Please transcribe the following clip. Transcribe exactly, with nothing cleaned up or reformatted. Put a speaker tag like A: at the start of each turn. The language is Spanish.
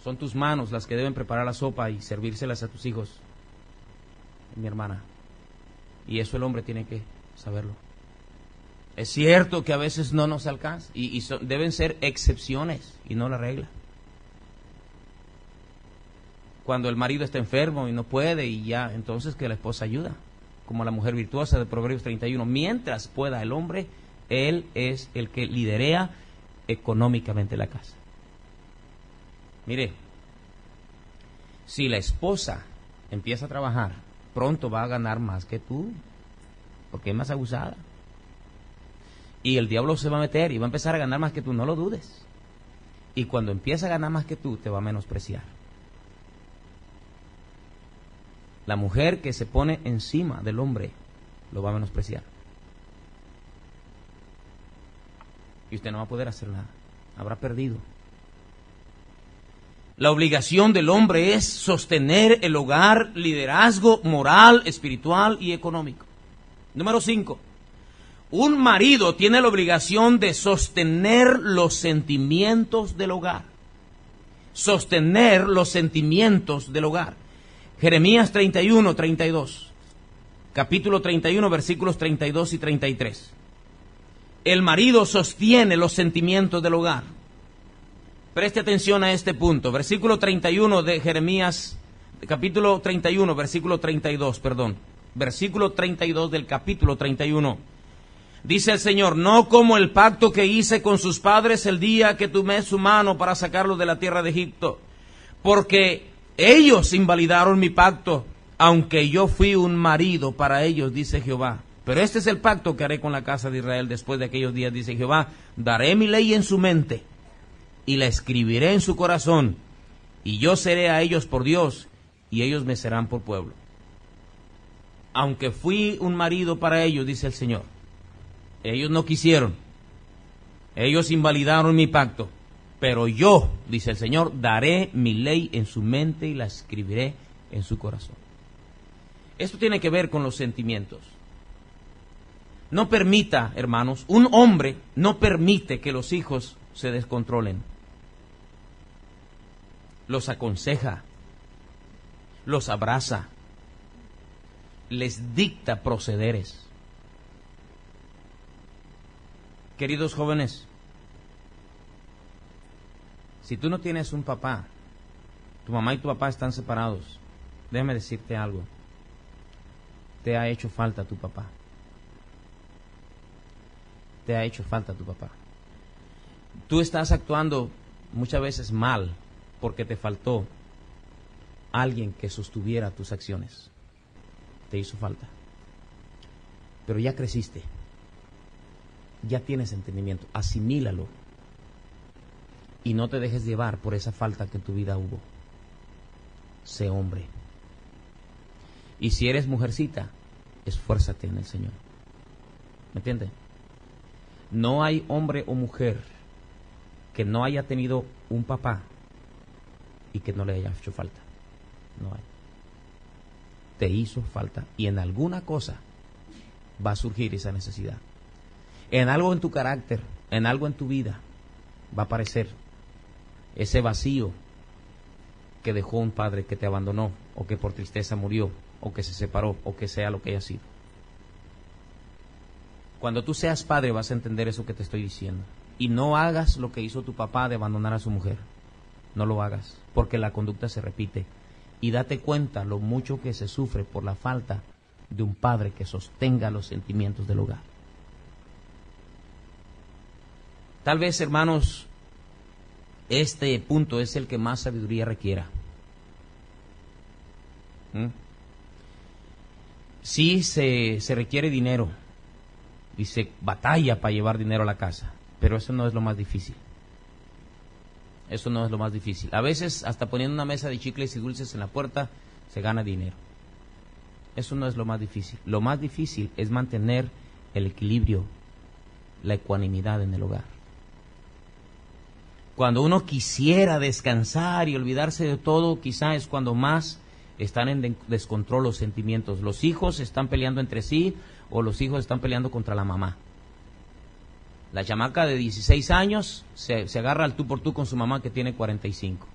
A: Son tus manos las que deben preparar la sopa y servírselas a tus hijos, mi hermana. Y eso el hombre tiene que saberlo. Es cierto que a veces no nos alcanza y, y so, deben ser excepciones y no la regla. Cuando el marido está enfermo y no puede y ya, entonces que la esposa ayuda, como la mujer virtuosa de Proverbios treinta y uno. Mientras pueda el hombre, él es el que liderea económicamente la casa. Mire, si la esposa empieza a trabajar, pronto va a ganar más que tú, porque es más abusada. Y el diablo se va a meter y va a empezar a ganar más que tú, no lo dudes. Y cuando empieza a ganar más que tú, te va a menospreciar. La mujer que se pone encima del hombre, lo va a menospreciar. Y usted no va a poder hacer nada, habrá perdido. La obligación del hombre es sostener el hogar, liderazgo moral, espiritual y económico. Número cinco. Un marido tiene la obligación de sostener los sentimientos del hogar. Sostener los sentimientos del hogar. Jeremías treinta y uno, treinta y dos. Capítulo treinta y uno, versículos treinta y dos y treinta y tres. El marido sostiene los sentimientos del hogar. Preste atención a este punto. Versículo treinta y uno de Jeremías, capítulo treinta y uno, versículo treinta y dos, perdón. Versículo treinta y dos del capítulo treinta y uno. Dice el Señor: no como el pacto que hice con sus padres el día que tomé su mano para sacarlos de la tierra de Egipto, porque ellos invalidaron mi pacto, aunque yo fui un marido para ellos, dice Jehová. Pero este es el pacto que haré con la casa de Israel después de aquellos días, dice Jehová. Daré mi ley en su mente y la escribiré en su corazón, y yo seré a ellos por Dios, y ellos me serán por pueblo. Aunque fui un marido para ellos, dice el Señor, ellos no quisieron, ellos invalidaron mi pacto, pero yo, dice el Señor, daré mi ley en su mente y la escribiré en su corazón. Esto tiene que ver con los sentimientos. No permita, hermanos, un hombre no permite que los hijos se descontrolen. Los aconseja, los abraza, les dicta procederes. Queridos jóvenes, si tú no tienes un papá, tu mamá y tu papá están separados, déjame decirte algo, te ha hecho falta tu papá. Te ha hecho falta tu papá. Tú estás actuando muchas veces mal porque te faltó alguien que sostuviera tus acciones. Te hizo falta. Pero ya creciste. Ya tienes entendimiento. Asimílalo. Y no te dejes llevar por esa falta que en tu vida hubo. Sé hombre. Y si eres mujercita, esfuérzate en el Señor. ¿Me entiendes? No hay hombre o mujer que no haya tenido un papá y que no le haya hecho falta. No hay. Te hizo falta. Y en alguna cosa va a surgir esa necesidad. En algo en tu carácter, en algo en tu vida, va a aparecer ese vacío que dejó un padre que te abandonó, o que por tristeza murió, o que se separó, o que sea lo que haya sido. Cuando tú seas padre vas a entender eso que te estoy diciendo. Y no hagas lo que hizo tu papá de abandonar a su mujer. No lo hagas, porque la conducta se repite. Y date cuenta lo mucho que se sufre por la falta de un padre que sostenga los sentimientos del hogar. Tal vez, hermanos, este punto es el que más sabiduría requiera. ¿Mm? Sí se, se requiere dinero y se batalla para llevar dinero a la casa, pero eso no es lo más difícil. Eso no es lo más difícil. A veces, hasta poniendo una mesa de chicles y dulces en la puerta, se gana dinero. Eso no es lo más difícil. Lo más difícil es mantener el equilibrio, la ecuanimidad en el hogar. Cuando uno quisiera descansar y olvidarse de todo, quizá es cuando más están en descontrol los sentimientos. Los hijos están peleando entre sí, o los hijos están peleando contra la mamá. La chamaca de dieciséis años se, se agarra al tú por tú con su mamá que tiene cuarenta y cinco.